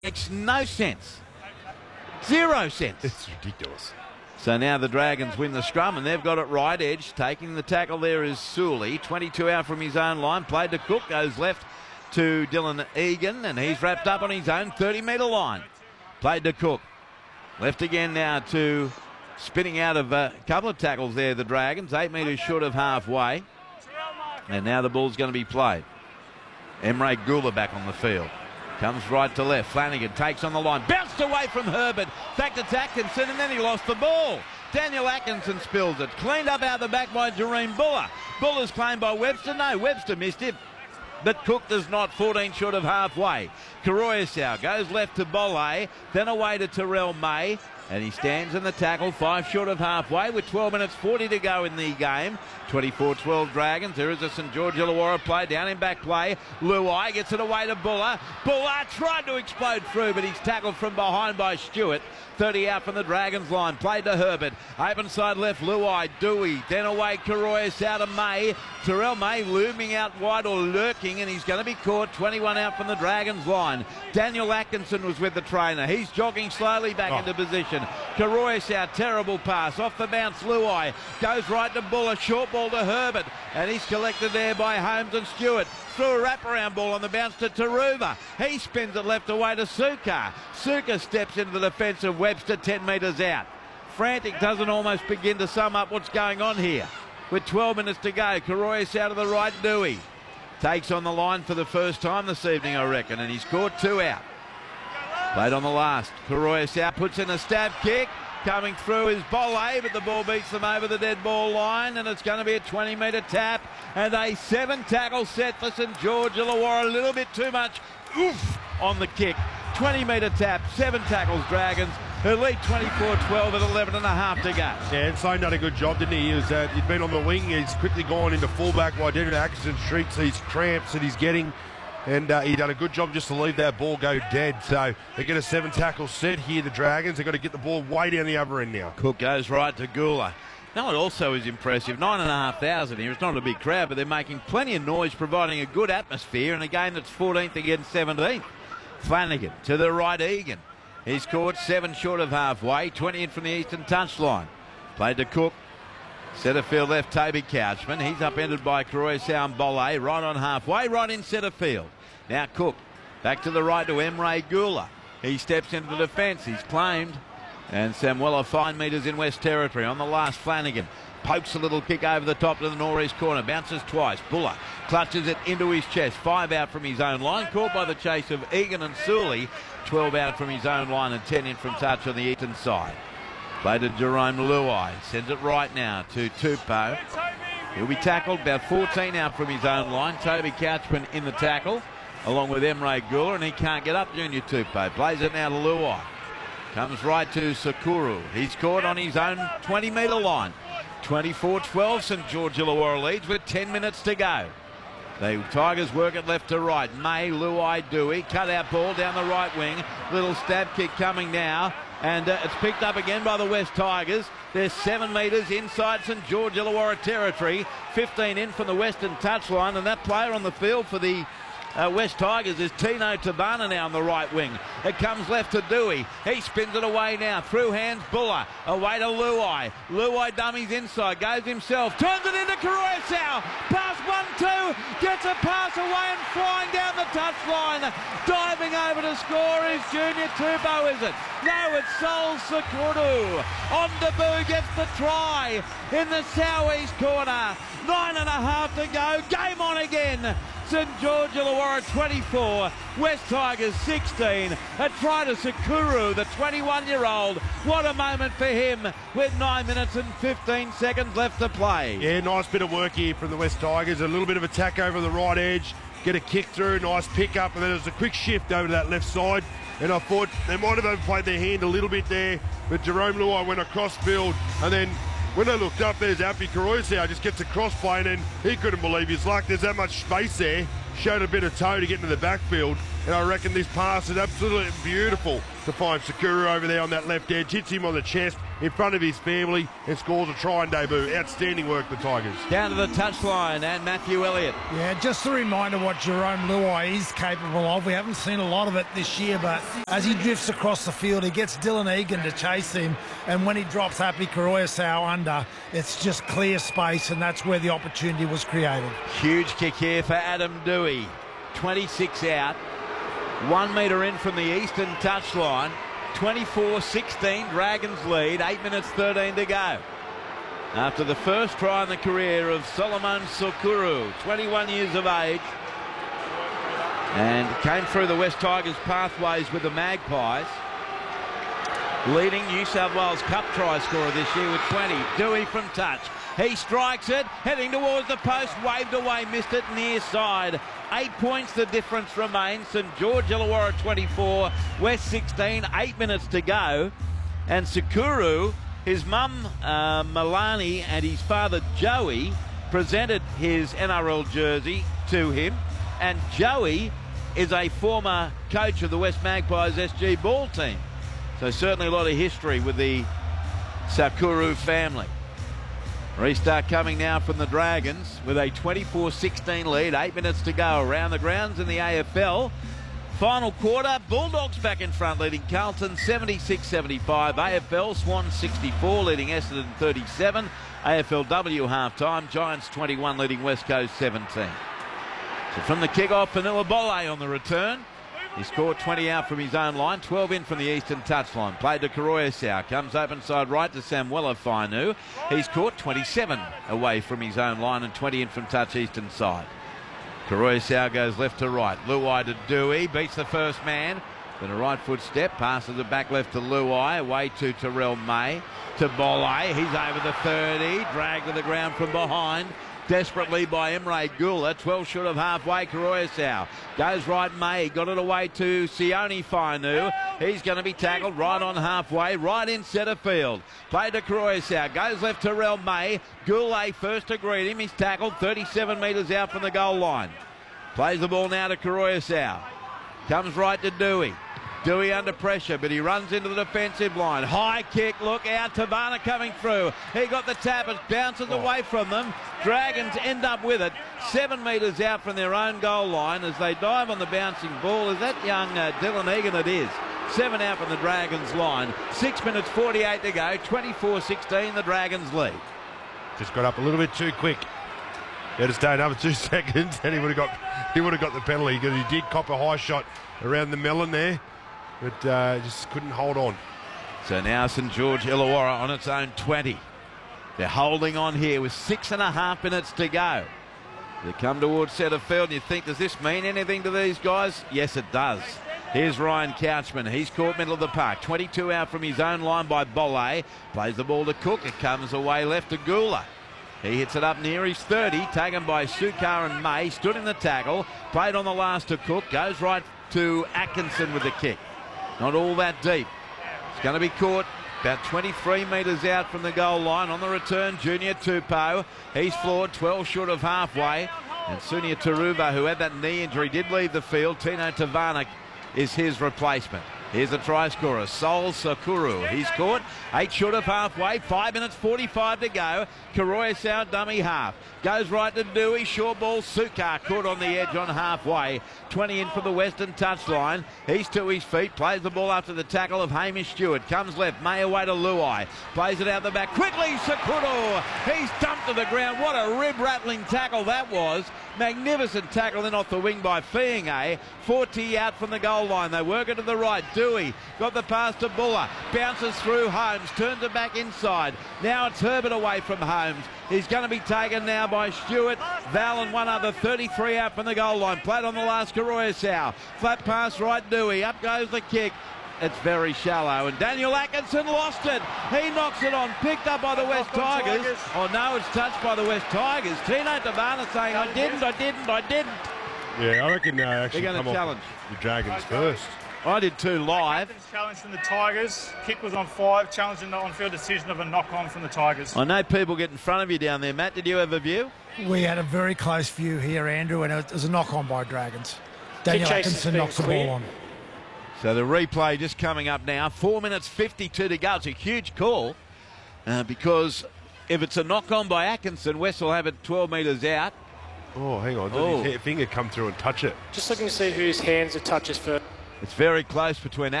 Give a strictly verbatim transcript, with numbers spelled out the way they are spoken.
Makes no sense. Zero sense. It's ridiculous. So now the Dragons win the scrum, and they've got it right edge. Taking the tackle there is Sully. twenty-two out from his own line. Played to Cook. Goes left to Dylan Egan, and he's wrapped up on his own thirty metre line. Played to Cook. Left again now to spinning out of a couple of tackles there, the Dragons. Eight metres short of halfway. And now the ball's going to be played. Emre Gula back on the field. Comes right to left. Flanagan takes on the line. Bounced away from Herbert. Back to Atkinson, and then he lost the ball. Daniel Atkinson spills it. Cleaned up out the back by Jareem Buller. Buller's claimed by Webster. No, Webster missed it. But Cook does not. fourteen short of halfway. Karoyasau goes left to Bolle. Then away to Terrell May. And he stands in the tackle, five short of halfway with twelve minutes forty to go in the game. twenty-four twelve Dragons. There is a St George Illawarra play down in back play. Luai gets it away to Buller. Buller tried to explode through, but he's tackled from behind by Stewart. thirty out from the Dragons line. Played to Herbert. Open side left, Luai, Dewey. Then away, Karoyas out of May. Terrell May looming out wide or lurking, and he's going to be caught. twenty-one out from the Dragons line. Daniel Atkinson was with the trainer. He's jogging slowly back oh. into position. Karoyas out, terrible pass. Off the bounce, Luai goes right to Buller. Short ball to Herbert, and he's collected there by Holmes and Stewart. Threw a wraparound ball on the bounce to Taruva. He spins it left away to Suka. Suka steps into the defence of Webster, ten metres out. Frantic doesn't almost begin to sum up what's going on here. With twelve minutes to go, Karoyas out of the right, Dewey. Takes on the line for the first time this evening, I reckon, and he's caught two out. Played on the last. Karoyas out, puts in a stab kick. Coming through is Bolle, but the ball beats them over the dead ball line, and it's going to be a twenty metre tap and a seven tackle set for St George Illawarra. A little bit too much oof on the kick. twenty metre tap, seven tackles Dragons, who lead twenty-four twelve at eleven and a half to go. Yeah, and Slane done a good job, didn't he? He was, uh, he'd been on the wing. He's quickly gone into fullback while Daniel Atkinson treats these cramps that he's getting. And uh, he done a good job just to leave that ball go dead. So they get a seven tackle set here, the Dragons. They've got to get the ball way down the other end now. Cook goes right to Gula. Now it also is impressive. Nine and a half thousand here. It's not a big crowd, but they're making plenty of noise, providing a good atmosphere in a game that's fourteenth against seventeenth. Flanagan to the right, Egan. He's caught seven short of halfway, twenty in from the eastern touchline. Played to Cook. Centre field left, Toby Couchman. He's upended by Karoyasau and Bolle. Right on halfway, right in centre field. Now Cook. Back to the right to Emre Gula. He steps into the defence. He's claimed. And Samuela fine metres in West Territory. On the last, Flanagan pokes a little kick over the top to the northeast corner. Bounces twice. Buller clutches it into his chest. Five out from his own line. Caught by the chase of Egan and Sully. twelve out from his own line and ten in from touch on the eastern side. Played to Jerome Luai. Sends it right now to Tupou. He'll be tackled. About fourteen out from his own line. Toby Couchman in the tackle, along with Emre Gula, and he can't get up, Junior Tupou. Plays it now to Luai. Comes right to Sakuru. He's caught on his own twenty metre line. twenty-four twelve, St George Illawarra leads with ten minutes to go. The Tigers work it left to right. May, Luai, Dewey. Cut out ball down the right wing. Little stab kick coming now. And uh, it's picked up again by the West Tigers. They're seven metres inside St George Illawarra territory. fifteen in from the western touchline. And that player on the field for the Uh, West Tigers is Tino Tabana now on the right wing. It comes left to Dewey. He spins it away now. Through hands, Buller. Away to Luai. Luai dummies inside. Goes himself. Turns it into Karoyasau. Pass one, two. Gets a pass away and flying down the touchline. Diving over to score is Junior Tupou, is it? No, it's Sol Sakuru. On debut gets the try in the southeast corner. Nine and a half to go. Game on again. St George Illawarra twenty-four, West Tigers sixteen. A try to Sakuru, the twenty-one-year-old. What a moment for him with nine minutes and fifteen seconds left to play. Yeah, nice bit of work here from the West Tigers. A little bit of attack over the right edge. Get a kick through, nice pick up, and then there's a quick shift over to that left side. And I thought they might have overplayed their hand a little bit there, but Jerome Luai went across field, and then when they looked up, there's Alfie Karoyasau just gets a cross play, and then he couldn't believe his luck. There's that much space there. Showed a bit of toe to get into the backfield. And I reckon this pass is absolutely beautiful to find Sakura over there on that left edge. Hits him on the chest in front of his family and scores a try and debut. Outstanding work, the Tigers. Down to the touchline and Matthew Elliott. Yeah, just a reminder what Jerome Luai is capable of. We haven't seen a lot of it this year, but as he drifts across the field, he gets Dylan Egan to chase him, and when he drops Happy Karoyasau under, it's just clear space, and that's where the opportunity was created. Huge kick here for Adam Dewey. twenty-six out. One metre in from the eastern touchline. twenty-four sixteen, Dragons lead. eight minutes thirteen to go. After the first try in the career of Solomon Sukuru, twenty-one years of age. And came through the West Tigers pathways with the Magpies. Leading New South Wales Cup try scorer this year with twenty. Dewey from touch. He strikes it, heading towards the post, waved away, missed it near side. Eight points the difference remains. St George Illawarra twenty-four, West sixteen, eight minutes to go. And Sukuru, his mum uh, Milani and his father Joey presented his N R L jersey to him. And Joey is a former coach of the West Magpies S G ball team. So certainly a lot of history with the Sukuru family. Restart coming now from the Dragons with a twenty-four sixteen lead. Eight minutes to go around the grounds in the A F L. Final quarter, Bulldogs back in front, leading Carlton seventy-six seventy-five. A F L, Swans sixty-four, leading Essendon thirty-seven. A F L W half-time, Giants twenty-one, leading West Coast seventeen. So from the kick-off, Fanua Bole on the return. He scored twenty out from his own line, twelve in from the eastern touchline. Played to Karoyasau, comes open side right to Samuela Fainu. He's caught twenty-seven away from his own line and twenty in from touch eastern side. Karoyasau goes left to right. Luai to Dewey, beats the first man. Then a right foot step, passes it back left to Luai, away to Terrell May. To Bole, he's over the thirty, dragged to the ground from behind. Desperately by Emre Gula, twelve short of halfway. Karoyasau goes right, May got it away to Sione Fainu. He's going to be tackled right on halfway, right in centre field. Play to Karoyasau, goes left to Rel May. Goulet first to greet him. He's tackled thirty-seven metres out from the goal line. Plays the ball now to Karoyasau. Comes right to Dewey. Dewey under pressure, but he runs into the defensive line. High kick, look out. Tavana coming through. He got the tap. It bounces oh. away from them. Dragons end up with it. Seven metres out from their own goal line as they dive on the bouncing ball. Is that young uh, Dylan Egan? It is. Seven out from the Dragons line. Six minutes forty-eight to go. twenty-four sixteen, the Dragons lead. Just got up a little bit too quick. He had to stay another two seconds and he would have got he would have got the penalty because he did cop a high shot around the melon there. But uh, just couldn't hold on. So now St George Illawarra on its own twenty. They're holding on here with six and a half minutes to go. They come towards centre field and you think, does this mean anything to these guys? Yes, it does. Here's Ryan Couchman. He's caught middle of the park. twenty-two out from his own line by Bole. Plays the ball to Cook. It comes away left to Gula. He hits it up near his thirty. Taken by Sukar and May. Stood in the tackle. Played on the last to Cook. Goes right to Atkinson with the kick. Not all that deep. It's going to be caught about twenty-three metres out from the goal line. On the return, Junior Tupou. He's floored, twelve short of halfway. And Sunia Taruva, who had that knee injury, did leave the field. Tino Tavana is his replacement. Here's the try scorer, Sol Sakuru. He's caught, eight short of halfway, five minutes forty-five to go. Karoyasau dummy half. Goes right to Dewey, short ball, Sukar caught on the edge on halfway. twenty in from the western touchline. He's to his feet, plays the ball after the tackle of Hamish Stewart. Comes left, May away to Luai. Plays it out the back, quickly Sakuru. He's dumped to the ground. What a rib-rattling tackle that was. Magnificent tackle in off the wing by Fienge. forty out from the goal line. They work it to the right. Dewey got the pass to Buller. Bounces through Holmes. Turns it back inside. Now it's Herbert away from Holmes. He's going to be taken now by Stewart. Val and one other. thirty-three out from the goal line. Played on the last Karoyasau. Flat pass right Dewey. Up goes the kick. It's very shallow, and Daniel Atkinson lost it. He knocks it on, picked up by the West Tigers. Tigers. Oh, no, it's touched by the West Tigers. Tino Tavana saying, I didn't, I didn't, I didn't. Yeah, I reckon they actually They're come going to challenge the Dragons first. I did too live. Challenge from the Tigers. Kick was on five, challenging the on-field decision of a knock-on from the Tigers. I know people get in front of you down there. Matt, did you have a view? We had a very close view here, Andrew, and it was a knock-on by Dragons. Daniel Kick chase Atkinson is knocks the being ball on. So the replay just coming up now. Four minutes fifty-two to go. It's a huge call uh, because if it's a knock on by Atkinson, West will have it twelve metres out. Oh, hang on. Oh. Did his finger come through and touch it? Just looking to see whose hands it touches first. It's very close between